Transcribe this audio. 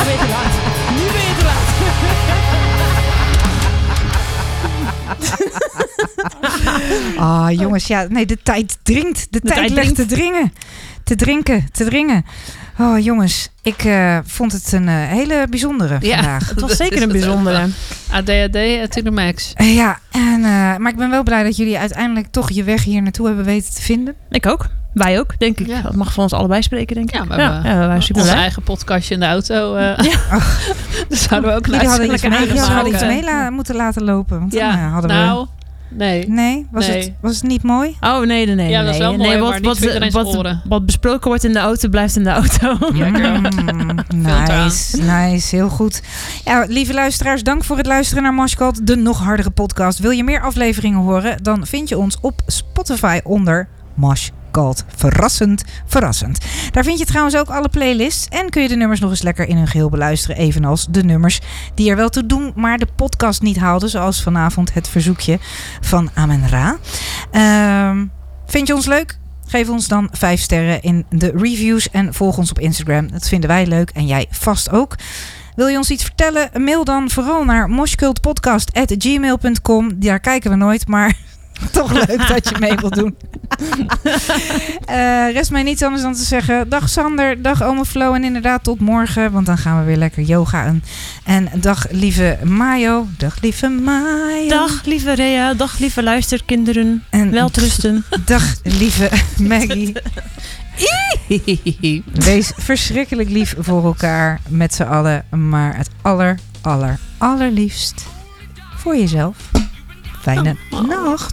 Nou ben je te laat. Nu ben je te laat. Jongens, ja, nee, de tijd dringt. De tijd ligt te dringen. Te dringen. Oh, jongens, ik vond het een hele bijzondere vandaag. Het was zeker een bijzondere. ADHD to the max. Maar ik ben wel blij dat jullie uiteindelijk toch je weg hier naartoe hebben weten te vinden. Ik ook. Wij ook, denk ik. Ja. Dat mag voor ons allebei spreken, denk ik. Ja, we hebben super onze blij. eigen podcastje in de auto. Dus zouden we ook Jullie hadden iets maken. mee moeten laten lopen. Want dan hadden nou, we... nee. Nee? Was het niet mooi? Oh, nee. Ja, dat is wel mooi, maar niet voor iedereen's oren. Wat besproken wordt in de auto, blijft in de auto. Nice, heel goed. Ja, lieve luisteraars, dank voor het luisteren naar Moshcult, de nog hardere podcast. Wil je meer afleveringen horen? Dan vind je ons op Spotify onder Moshcult. Verrassend. Daar vind je trouwens ook alle playlists en kun je de nummers nog eens lekker in hun geheel beluisteren, evenals de nummers die er wel toe doen, maar de podcast niet haalden, zoals vanavond het verzoekje van Amen Ra. Vind je ons leuk? Geef ons dan 5 sterren in de reviews en volg ons op Instagram. Dat vinden wij leuk en jij vast ook. Wil je ons iets vertellen? Mail dan vooral naar moshcultpodcast@gmail.com. Daar kijken we nooit, maar toch leuk dat je mee wilt doen. Rest mij niets anders dan te zeggen: dag Sander, dag Ome Flo en inderdaad tot morgen, want dan gaan we weer lekker yogaën. En dag lieve Mayo. Dag lieve Mayo. Dag lieve Rea. Dag lieve luisterkinderen. En welterusten. Dag lieve Maggie. Wees verschrikkelijk lief voor elkaar met z'n allen, maar het allerliefst voor jezelf. Fijne nacht.